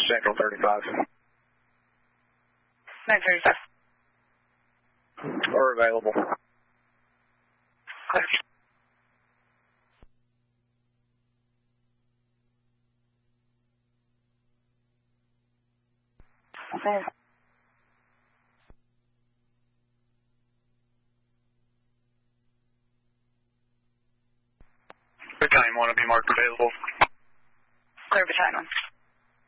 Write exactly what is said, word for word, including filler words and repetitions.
Central thirty-five. nine thirty-five. We're available. Clear. Clear. Battalion one will be marked available. Clear battalion one.